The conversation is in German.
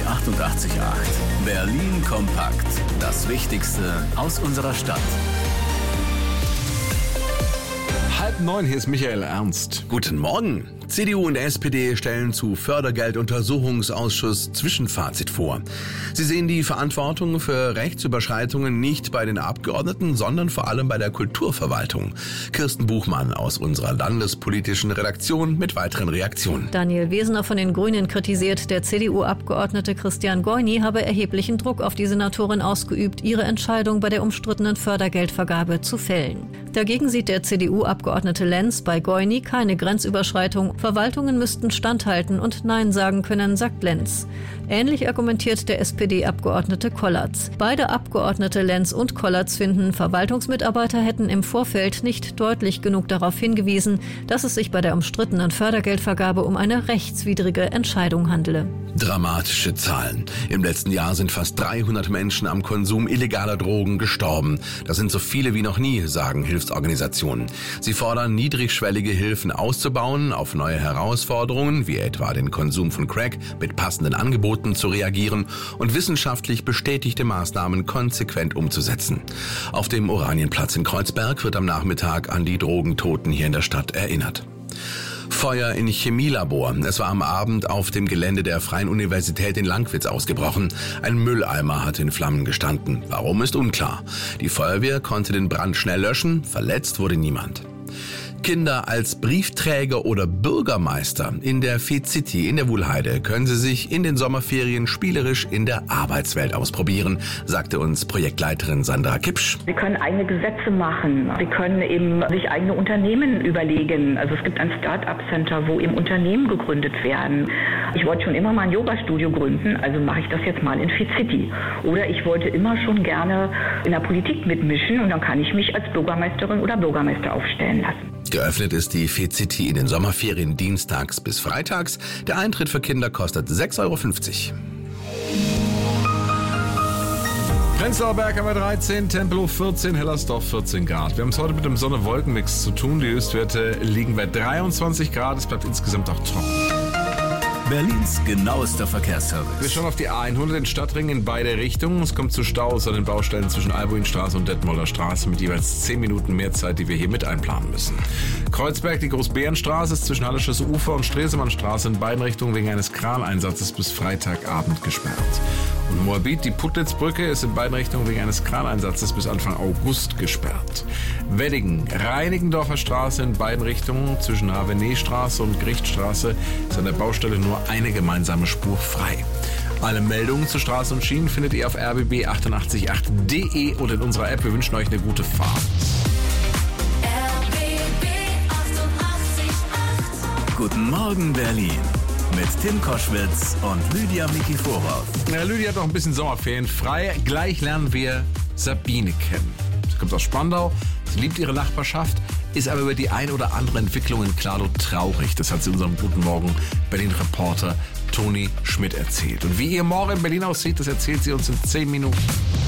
88,8. Berlin kompakt. Das Wichtigste aus unserer Stadt. 8:30, hier ist Michael Ernst. Guten Morgen. CDU und SPD stellen zu Fördergelduntersuchungsausschuss Zwischenfazit vor. Sie sehen die Verantwortung für Rechtsüberschreitungen nicht bei den Abgeordneten, sondern vor allem bei der Kulturverwaltung. Kirsten Buchmann aus unserer landespolitischen Redaktion mit weiteren Reaktionen. Daniel Wesener von den Grünen kritisiert, der CDU-Abgeordnete Christian Goyni habe erheblichen Druck auf die Senatorin ausgeübt, ihre Entscheidung bei der umstrittenen Fördergeldvergabe zu fällen. Dagegen sieht der CDU-Abgeordnete Lenz bei Goyni keine Grenzüberschreitung. Verwaltungen müssten standhalten und Nein sagen können, sagt Lenz. Ähnlich argumentiert der SPD-Abgeordnete Kollatz. Beide Abgeordnete Lenz und Kollatz finden, Verwaltungsmitarbeiter hätten im Vorfeld nicht deutlich genug darauf hingewiesen, dass es sich bei der umstrittenen Fördergeldvergabe um eine rechtswidrige Entscheidung handele. Dramatische Zahlen. Im letzten Jahr sind fast 300 Menschen am Konsum illegaler Drogen gestorben. Das sind so viele wie noch nie, sagen Hilfsorganisationen. Sie fordern, niedrigschwellige Hilfen auszubauen, auf neue Herausforderungen, wie etwa den Konsum von Crack, mit passenden Angeboten zu reagieren und wissenschaftlich bestätigte Maßnahmen konsequent umzusetzen. Auf dem Oranienplatz in Kreuzberg wird am Nachmittag an die Drogentoten hier in der Stadt erinnert. Feuer in Chemielabor. Es war am Abend auf dem Gelände der Freien Universität in Langwitz ausgebrochen. Ein Mülleimer hat in Flammen gestanden. Warum, ist unklar. Die Feuerwehr konnte den Brand schnell löschen. Verletzt wurde niemand. Kinder als Briefträger oder Bürgermeister in der Fez-City in der Wuhlheide können sie sich in den Sommerferien spielerisch in der Arbeitswelt ausprobieren, sagte uns Projektleiterin Sandra Kipsch. Sie können eigene Gesetze machen, sie können eben sich eigene Unternehmen überlegen. Also es gibt ein Start-up-Center, wo eben Unternehmen gegründet werden. Ich wollte schon immer mal ein Yoga-Studio gründen, also mache ich das jetzt mal in Fez-City. Oder ich wollte immer schon gerne in der Politik mitmischen und dann kann ich mich als Bürgermeisterin oder Bürgermeister aufstellen lassen. Geöffnet ist die Fez-City in den Sommerferien dienstags bis freitags. Der Eintritt für Kinder kostet 6,50 €. Prenzlauer Berg haben wir 13, Tempelhof 14, Hellersdorf 14 Grad. Wir haben es heute mit dem Sonne-Wolken-Mix zu tun. Die Höchstwerte liegen bei 23 Grad. Es bleibt insgesamt auch trocken. Berlins genauester Verkehrsservice. Wir schauen auf die A100, den Stadtring in beide Richtungen. Es kommt zu Staus an den Baustellen zwischen Albuinstraße und Detmolder Straße mit jeweils 10 Minuten mehr Zeit, die wir hier mit einplanen müssen. Kreuzberg, die Großbärenstraße ist zwischen Hallisches Ufer und Stresemannstraße in beiden Richtungen wegen eines Kraneinsatzes bis Freitagabend gesperrt. Und Moabit, die Putlitzbrücke, ist in beiden Richtungen wegen eines Kraneinsatzes bis Anfang August gesperrt. Weddingen, Reinickendorfer Straße in beiden Richtungen zwischen Haveneestraße und Gerichtstraße ist an der Baustelle nur eine gemeinsame Spur frei. Alle Meldungen zu Straßen und Schienen findet ihr auf rbb888.de und in unserer App. Wir wünschen euch eine gute Fahrt. RBB 88,8. Guten Morgen, Berlin. Mit Tim Koschwitz und Lydia Mikiforov. Ja, Lydia hat noch ein bisschen Sommerferien frei. Gleich lernen wir Sabine kennen. Sie kommt aus Spandau, sie liebt ihre Nachbarschaft, ist aber über die ein oder andere Entwicklung in Klado traurig. Das hat sie unserem Guten Morgen Berlin-Reporter Toni Schmidt erzählt. Und wie ihr Morgen in Berlin aussieht, das erzählt sie uns in 10 Minuten.